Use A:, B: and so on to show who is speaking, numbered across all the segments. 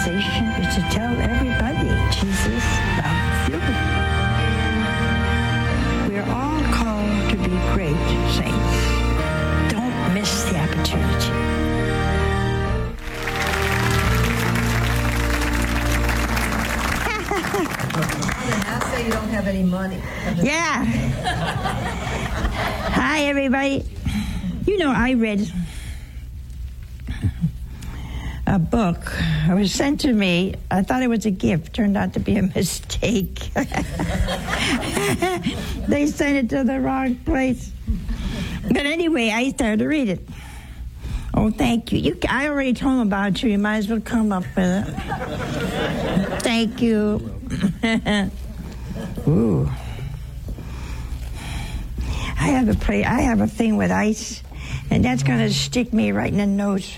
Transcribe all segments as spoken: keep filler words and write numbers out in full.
A: station is to tell everybody Jesus loves you. We're all called to be great saints. Don't miss the opportunity.
B: Now say you don't have any money.
A: Yeah. Hi, everybody. You know, I read a book. It was sent to me. I thought it was a gift. Turned out to be a mistake. They sent it to the wrong place. But anyway, I started to read it. Oh, thank you. you. I already told them about you. You might as well come up with it. Thank you. Ooh. I have a play. I have a thing with ice, and that's going to stick me right in the nose.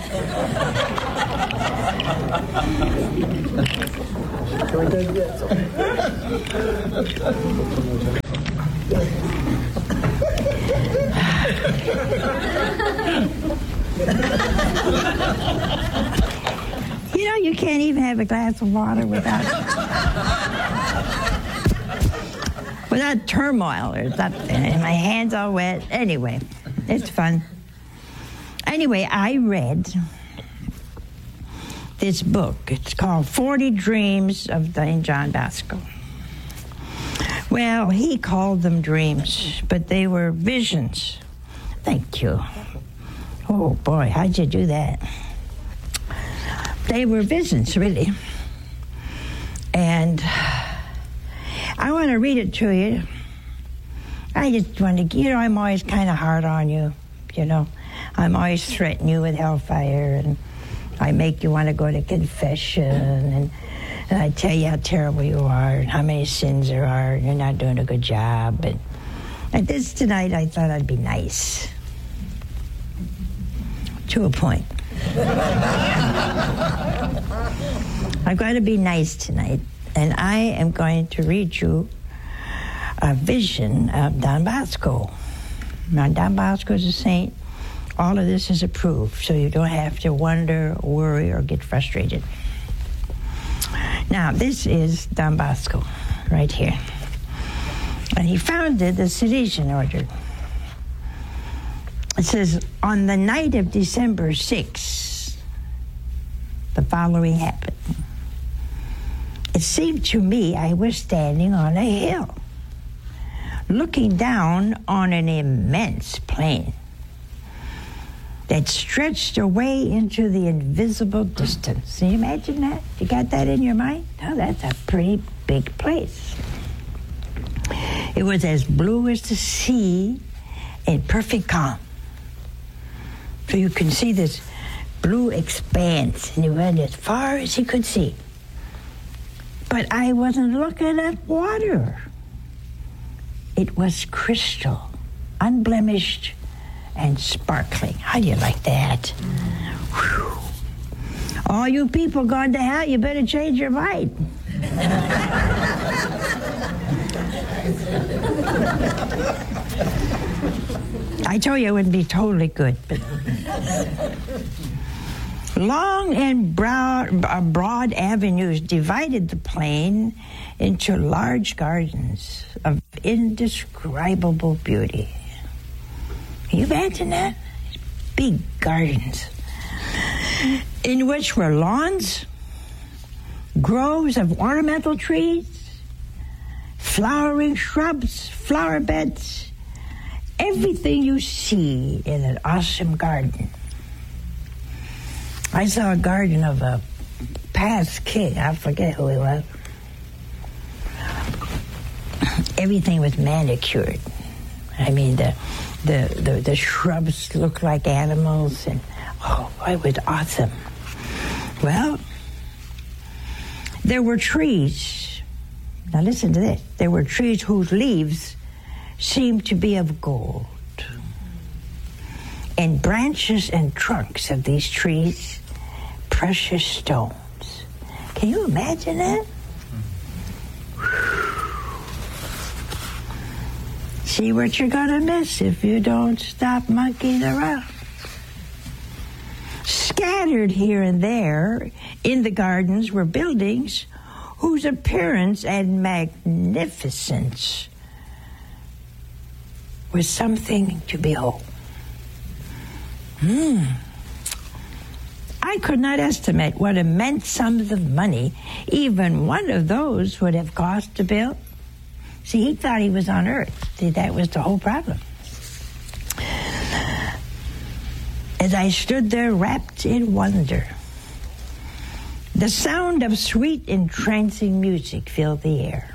A: You know, you can't even have a glass of water without without turmoil or something. And my hands all wet. Anyway, it's fun. Anyway, I read this book. It's called forty Dreams of Saint John Bosco. Well, he called them dreams, but they were visions. Thank you. Oh, boy, how'd you do that? They were visions, really. And I want to read it to you. I just want to, you know, I'm always kind of hard on you, you know. I'm always threatening you with hellfire, and I make you want to go to confession, and, and I tell you how terrible you are and how many sins there are, and you're not doing a good job. And, and this tonight, I thought I'd be nice. To a point. I've got to be nice tonight, and I am going to read you a vision of Don Bosco. Now, Don Bosco is a saint. All of this is approved, so you don't have to wonder, worry, or get frustrated. Now, this is Don Bosco right here. And he founded the Salesian Order. It says, on the night of December sixth, the following happened. It seemed to me I was standing on a hill, looking down on an immense plain that stretched away into the invisible distance. Can you imagine that? You got that in your mind? Oh, that's a pretty big place. It was as blue as the sea in perfect calm. So you can see this blue expanse, and he went as far as he could see. But I wasn't looking at water. It was crystal, unblemished, and sparkling. How do you like that? Whew. All you people gone to hell, you better change your mind. I told you it wouldn't be totally good, but long and broad, broad avenues divided the plain into large gardens of indescribable beauty. Can you imagine that? Big gardens in which were lawns, groves of ornamental trees, flowering shrubs, flower beds, everything you see in an awesome garden. I saw a garden of a past king. I forget who he was. Everything was manicured. I mean, the the the, the shrubs looked like animals, and oh, it was awesome. Well, there were trees. Now listen to this. There were trees whose leaves seemed to be of gold. And branches and trunks of these trees, precious stones. Can you imagine that? See what you're gonna miss if you don't stop monkeying around. Scattered here and there in the gardens were buildings whose appearance and magnificence was something to behold. Hmm. I could not estimate what immense sums of money even one of those would have cost to build. See, he thought he was on Earth. See, that was the whole problem. As I stood there wrapped in wonder, the sound of sweet, entrancing music filled the air.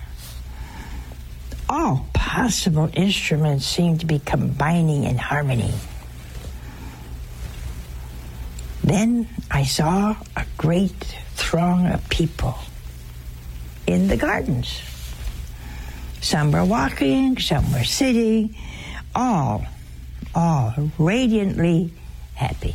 A: All possible instruments seemed to be combining in harmony. Then I saw a great throng of people in the gardens. Some were walking, some were sitting, all, all radiantly happy.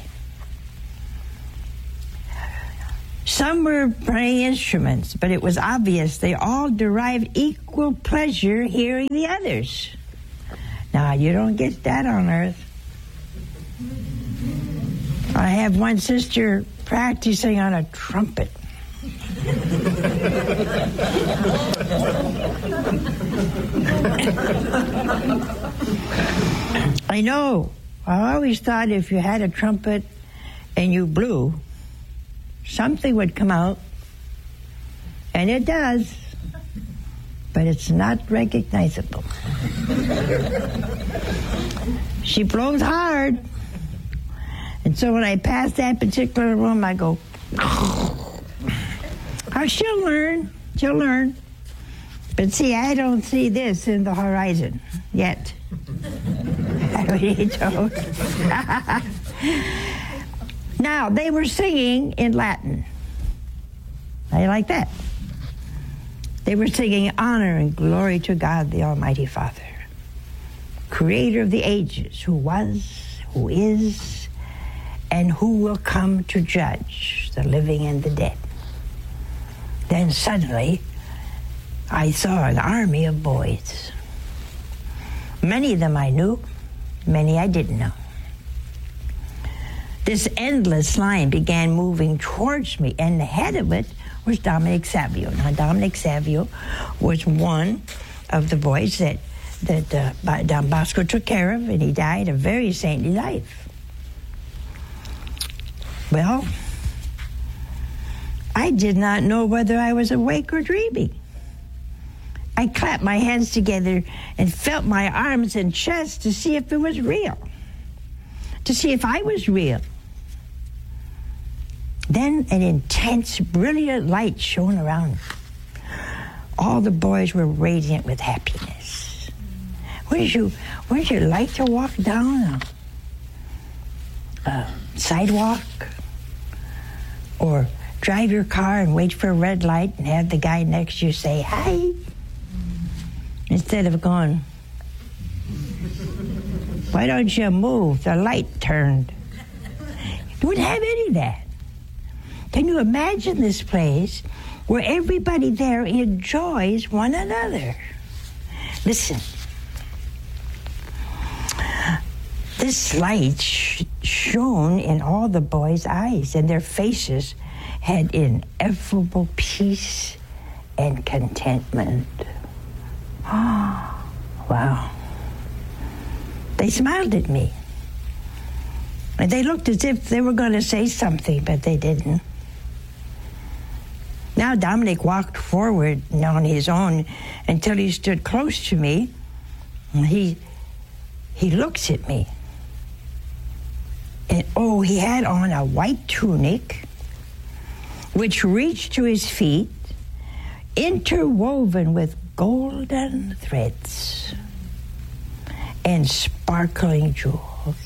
A: Some were playing instruments, but it was obvious they all derived equal pleasure hearing the others. Now, you don't get that on Earth. I have one sister practicing on a trumpet. I know. I always thought if you had a trumpet and you blew, something would come out. And it does. But it's not recognizable. She blows hard. And so when I pass that particular room, I go, oh, she'll learn. She'll learn. But see, I don't see this in the horizon yet. Now, they were singing in Latin. How do you like that? They were singing honor and glory to God, the Almighty Father, creator of the ages, who was, who is, and who will come to judge the living and the dead. Then suddenly, I saw an army of boys. Many of them I knew, many I didn't know. This endless line began moving towards me, and the head of it was Dominic Savio. Now, Dominic Savio was one of the boys that, that uh, Don Bosco took care of, and he died a very saintly life. Well, I did not know whether I was awake or dreaming. I clapped my hands together and felt my arms and chest to see if it was real, to see if I was real. Then an intense, brilliant light shone around me. All the boys were radiant with happiness. Wouldn't you, wouldn't you like to walk down a, a sidewalk or drive your car and wait for a red light and have the guy next to you say, hi, instead of going, why don't you move? The light turned. You wouldn't have any of that. Can you imagine this place where everybody there enjoys one another? Listen. This light sh- shone in all the boys' eyes, and their faces had ineffable peace and contentment. Oh, wow. They smiled at me. And they looked as if they were going to say something, but they didn't. Now Dominic walked forward on his own until he stood close to me. And he, he looks at me. And oh, he had on a white tunic which reached to his feet, interwoven with golden threads and sparkling jewels.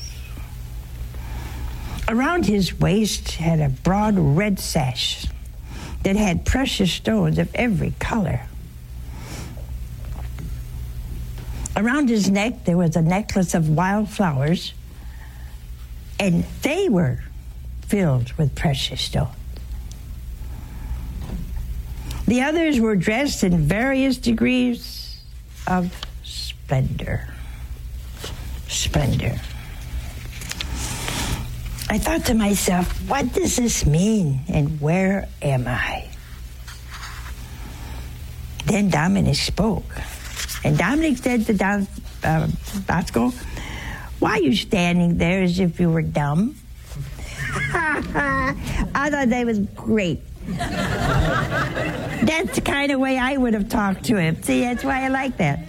A: Around his waist had a broad red sash that had precious stones of every color. Around his neck there was a necklace of wild flowers, and they were filled with precious stones. The others were dressed in various degrees of splendor. Splendor. I thought to myself, what does this mean and where am I? Then Dominic spoke. And Dominic said to Don uh, Bosco, why are you standing there as if you were dumb? I thought that was great. That's the kind of way I would have talked to him. See, that's why I like that.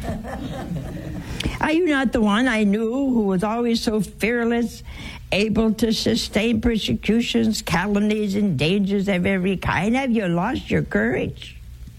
A: Are you not the one I knew who was always so fearless, able to sustain persecutions, calumnies, and dangers of every kind? Have you lost your courage?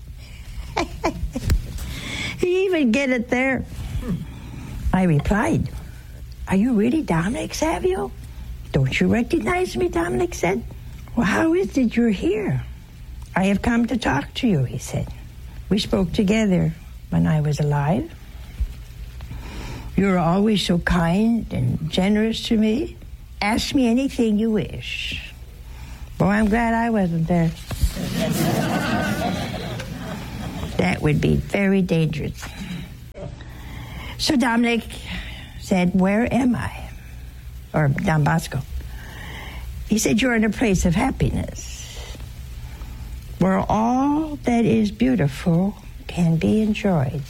A: You even get it there. I replied, are you really Dominic Savio? Don't you recognize me, Dominic said. Well, how is it you're here? I have come to talk to you, he said. We spoke together when I was alive. You were always so kind and generous to me. Ask me anything you wish. Boy, I'm glad I wasn't there. That would be very dangerous. So Dominic said, where am I? Or Don Bosco. He said, you're in a place of happiness, where all that is beautiful can be enjoyed.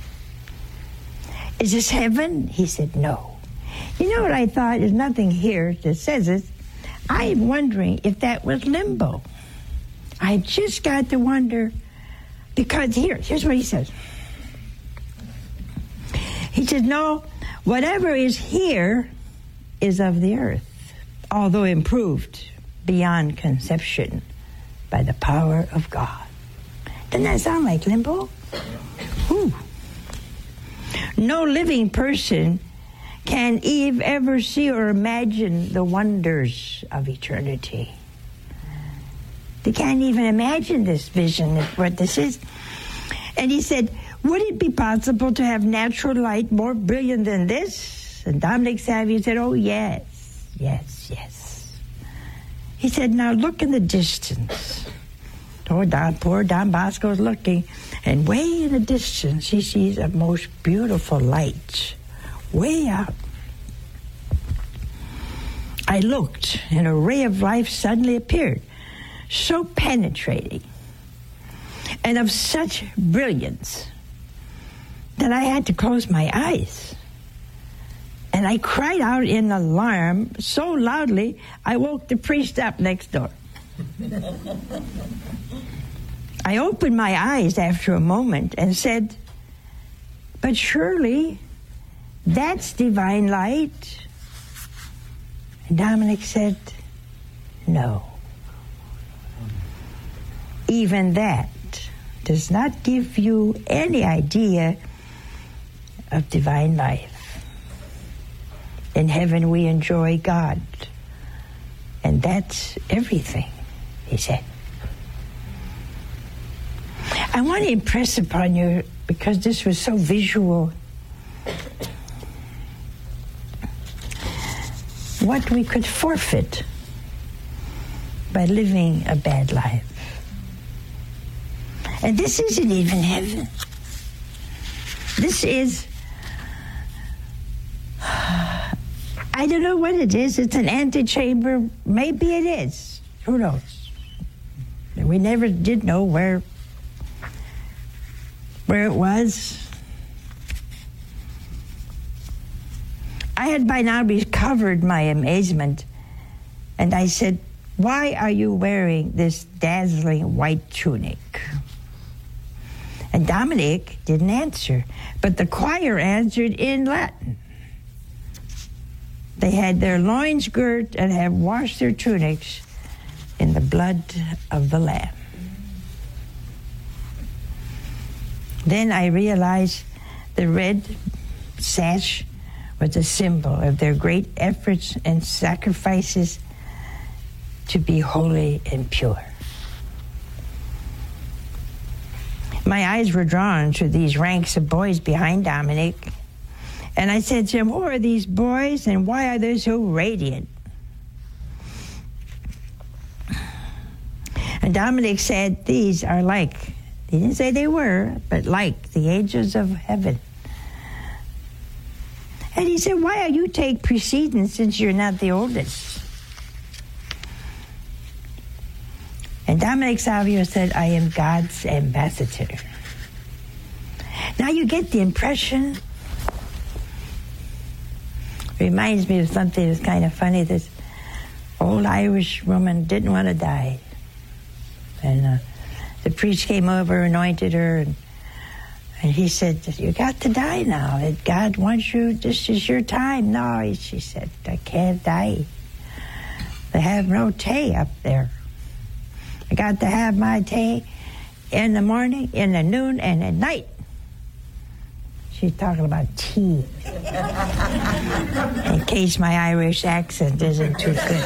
A: Is this heaven? He said, no. You know what I thought? There's nothing here that says it. I'm wondering if that was limbo. I just got to wonder, because here, here's what he says. He said, no, whatever is here is of the earth, although improved beyond conception by the power of God. Doesn't that sound like limbo? Ooh. No living person can Eve ever see or imagine the wonders of eternity. They can't even imagine this vision of what this is. And he said, would it be possible to have natural light more brilliant than this? And Dominic Savio said, oh, yes, yes, yes. He said, now look in the distance. Oh, Don, poor Don Bosco's looking, and way in the distance, he sees a most beautiful light, way out. I looked, and a ray of life suddenly appeared, so penetrating, and of such brilliance, that I had to close my eyes. And I cried out in alarm so loudly, I woke the priest up next door. I opened my eyes after a moment and said, but surely that's divine light. And Dominic said, no. Even that does not give you any idea of divine life. In heaven we enjoy God, and that's everything, he said. I want to impress upon you, because this was so visual, what we could forfeit by living a bad life. And this isn't even heaven. This is, I don't know what it is. It's an antechamber. Maybe it is. Who knows? We never did know where where it was. I had by now recovered my amazement, and I said, why are you wearing this dazzling white tunic? And Dominic didn't answer, but the choir answered in Latin. They had their loins girt and have washed their tunics in the blood of the Lamb. Then I realized the red sash was a symbol of their great efforts and sacrifices to be holy and pure. My eyes were drawn to these ranks of boys behind Dominic, and I said to him, who are these boys and why are they so radiant? And Dominic said, these are like, he didn't say they were, but like the angels of heaven. And he said, why are you take precedence since you're not the oldest? And Dominic Savio said, I am God's ambassador. Now you get the impression, reminds me of something that's kind of funny. This old Irish woman didn't want to die. And uh, the priest came over, anointed her, and, and he said, you got to die now. That God wants you, this is your time. No, she said, I can't die. They have no tea up there. I got to have my tea in the morning, in the noon, and at night. She's talking about tea. In case my Irish accent isn't too good.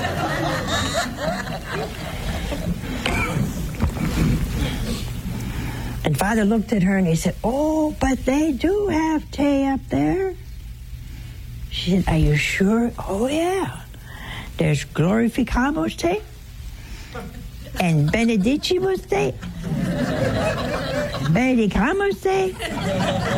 A: And Father looked at her and he said, oh, but they do have tea up there. She said, are you sure? Oh, yeah. There's Glorificamus tea and Benedicimus tea. Benedicamus tea.